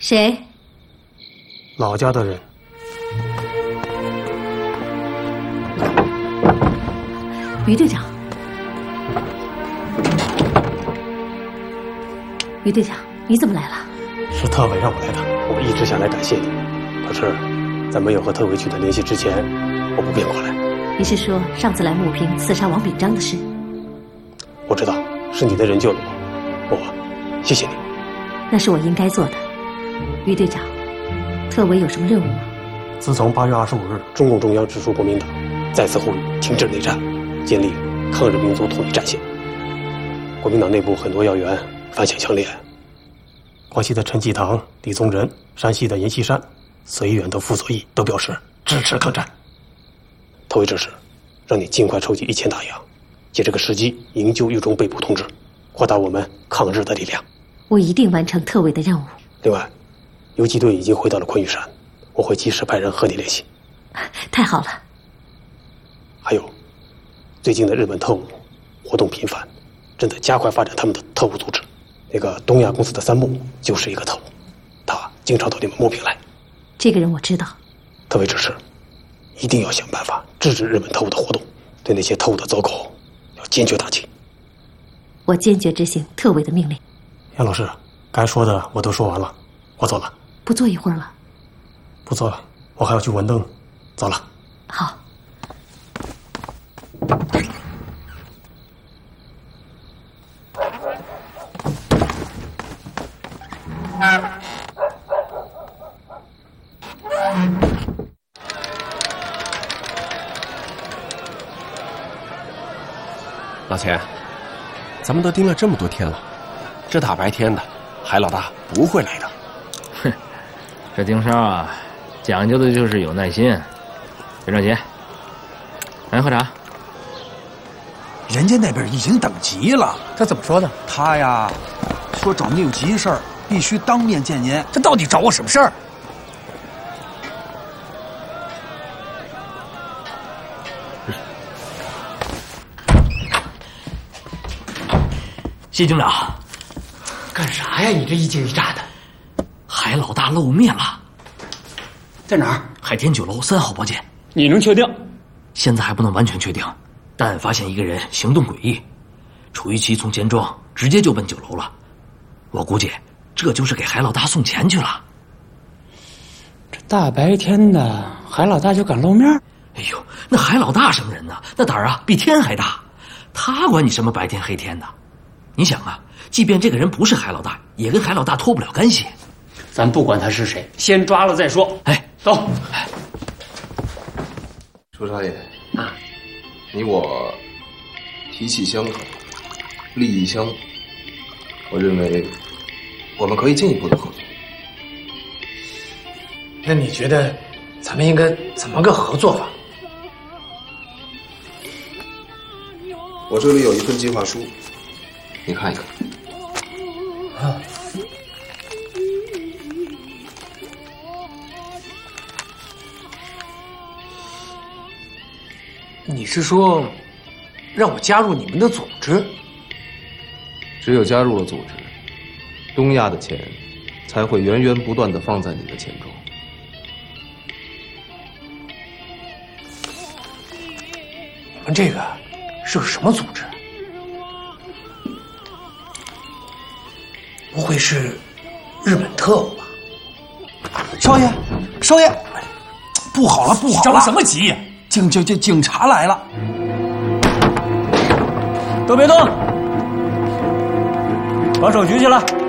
谁？ 老家的人。 于队长。于队长，你怎么来了？ 是特委让我来的，我一直想来感谢你。可是，在没有和特委取得联系之前，我不便过来。 你是说上次来牟平刺杀王秉章的事？ 我知道是你的人救了我，谢谢你。 那是我应该做的。于队长，特委有什么任务吗？ 自从8月25日，中共中央指出国民党再次呼吁停止内战，建立抗日民族统一战线。国民党内部很多要员反响强烈，广西的陈济棠、李宗仁，山西的阎锡山、隋远等傅作义都表示支持抗战。特委指示，让你尽快筹集1000大洋，借这个时机营救狱中被捕同志，扩大我们抗日的力量。 我一定完成特委的任务。 另外，游击队已经回到了昆玉山，我会及时派人和你联系。 太好了。 还有，最近的日本特务活动频繁，正在加快发展他们的特务组织。那个东亚公司的三木就是一个特务，他经常到你们牟平来。 这个人我知道。 特委指示，一定要想办法制止日本特务的活动，对那些特务的走狗要坚决打击。 我坚决执行特委的命令。 杨老师，该说的我都说完了，我走了。 不坐一会儿了？ 不坐了，我还要去文登。走了。 好。 老钱，咱们都盯了这么多天了，这大白天的，海老大不会来的。 哼，这盯梢啊，讲究的就是有耐心。别着急，来喝茶。 人家那边已经等急了。 他怎么说的？ 他呀，说找您有急事儿，必须当面见您。 这到底找我什么事儿？谢警长， 干啥呀？你这一惊一乍的。 海老大露面了， 在哪儿？ 海天酒楼3号包间。 你能确定？ 现在还不能完全确定，但发现一个人行动诡异，楚玉琪从钱庄直接就奔酒楼了。我估计这就是给海老大送钱去了。 这大白天的，海老大就敢露面？ 哎呦，那海老大什么人呢？那胆儿啊比天还大，他管你什么白天黑天的？你想啊，即便这个人不是海老大，也跟海老大脱不了干系。 咱不管他是谁，先抓了再说。 哎， 走。 周少爷啊，你我脾气相投，利益相同，我认为我们可以进一步的合作。 那你觉得咱们应该怎么个合作法？ 我这里有一份计划书，你看一看。 啊，你是说让我加入你们的组织？ 只有加入了组织，东亚的钱才会源源不断的放在你的钱中。 你们这个是个什么组织？不会是日本特务吧？ 少爷，少爷，不好了，不好了！ 着什么急呀？ 警察来了！ 都别动，把手举起来。